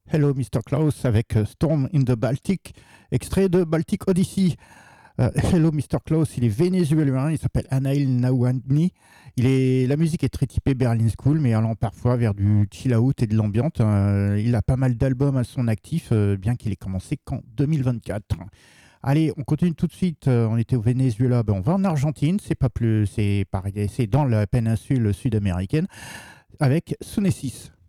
Hello Mr. Klaus avec Storm in the Baltic, extrait de Baltic Odyssey. Hello Mr. Klaus, il est vénézuélien, il s'appelle Anaïl Nawani. La musique est très typée Berlin School, mais allant parfois vers du chill out et de l'ambiance. Il a pas mal d'albums à son actif, bien qu'il ait commencé qu'en 2024. Allez, on continue tout de suite. On était au Venezuela, ben on va en Argentine. C'est pas plus, c'est pareil, c'est dans la péninsule sud-américaine avec Sunesis.